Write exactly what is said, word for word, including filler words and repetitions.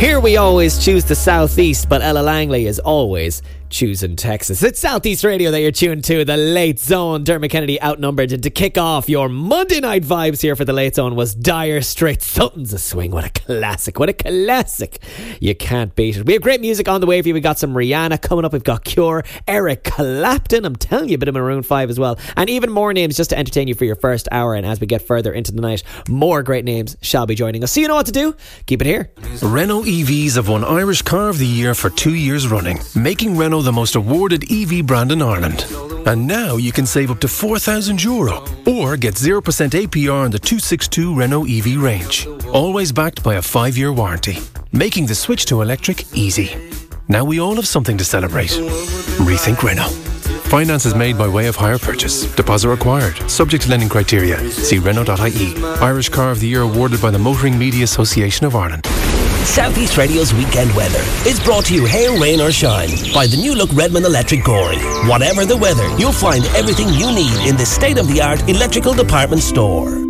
Here we always choose the southeast, but Ella Langley is always choosing Texas. It's Southeast Radio that you're tuned to, the Late Zone. Dermot Kennedy outnumbered, and to kick off your Monday night vibes here for the Late Zone was Dire Straits. Something's a Swing. What a classic. What a classic. You can't beat it. We have great music on the way for you. We got some Rihanna coming up. We've got Cure, Eric Clapton. I'm telling you, a bit of Maroon five as well. And even more names just to entertain you for your first hour. And as we get further into the night, more great names shall be joining us. So you know what to do. Keep it here. Renault E Vs have won Irish Car of the Year for two years running, making Renault the most awarded E V brand in Ireland. And now you can save up to four thousand euro or get zero percent A P R on the two sixty-two Renault E V range. Always backed by a five-year warranty, making the switch to electric easy. Now we all have something to celebrate. Rethink Renault. Finance is made by way of hire purchase. Deposit required. Subject to lending criteria. See Renault dot I E. Irish Car of the Year awarded by the Motoring Media Association of Ireland. Southeast Radio's weekend weather is brought to you, hail, rain or shine, by the new look Redmond Electric Goring. Whatever the weather, you'll find everything you need in the state-of-the-art electrical department store.